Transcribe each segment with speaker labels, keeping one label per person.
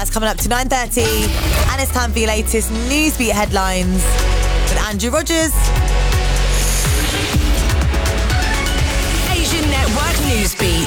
Speaker 1: That's coming up to 9:30, and it's time for your latest Newsbeat headlines with Andrew Rogers.
Speaker 2: Asian Network Newsbeat.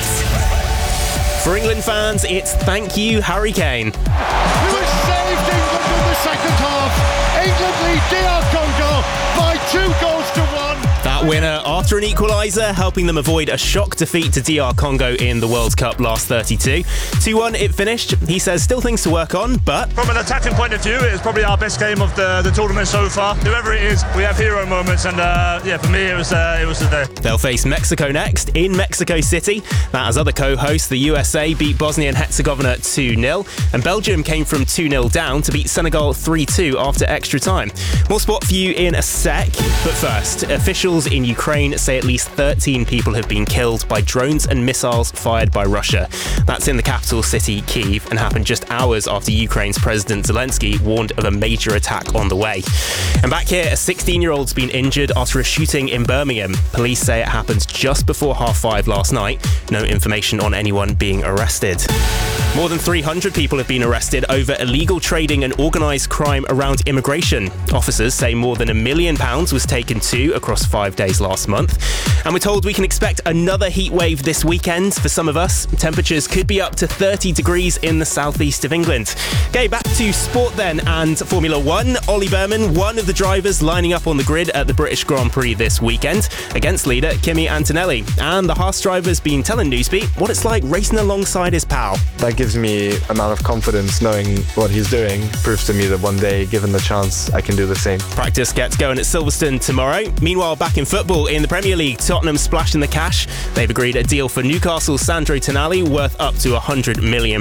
Speaker 3: For England fans, it's thank you, Harry Kane.
Speaker 4: Who has saved England in the second half. England lead DR Congo by 2 goals to 1.
Speaker 3: That winner after an equaliser, helping them avoid a shock defeat to DR Congo in the World Cup last 32. 2-1 it finished. He says still things to work on, but
Speaker 5: from an attacking point of view, it's probably our best game of the tournament so far. Whoever it is, we have hero moments, and for me it was the day.
Speaker 3: They'll face Mexico next in Mexico City. That as other co-hosts, the USA beat Bosnia and Herzegovina 2-0, and Belgium came from 2-0 down to beat Senegal 3-2 after extra time. More sport for you in a sec, but first, officials in Ukraine say at least 13 people have been killed by drones and missiles fired by Russia. That's in the capital city, Kyiv, and happened just hours after Ukraine's President Zelensky warned of a major attack on the way. And back here, a 16-year-old's been injured after a shooting in Birmingham. Police say it happened just before 5:30 last night. No information on anyone being arrested. More than 300 people have been arrested over illegal trading and organised crime around immigration. Officers say more than £1 million was taken too across 5 days last month. And we're told we can expect another heat wave this weekend for some of us. Temperatures could be up to 30 degrees in the southeast of England. Okay, back to sport then, and Formula 1. Ollie Behrman, one of the drivers lining up on the grid at the British Grand Prix this weekend against leader Kimi Antonelli. And the Haas driver's been telling Newsbeat what it's like racing alongside his pal.
Speaker 6: That gives me amount of confidence knowing what he's doing. Proves to me that one day, given the chance, I can do the same.
Speaker 3: Practice gets going at Silverstone tomorrow. Meanwhile, back in football, in the Premier League, Tottenham splashing the cash. They've agreed a deal for Newcastle's Sandro Tonali worth up to £100 million.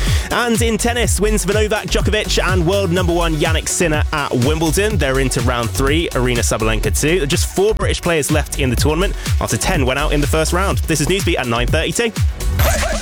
Speaker 3: And in tennis, wins for Novak Djokovic and world number 1 Jannik Sinner at Wimbledon. They're into round 3, Arina Sabalenka 2. There are just 4 British players left in the tournament after 10 went out in the first round. This is Newsbeat at 9:32.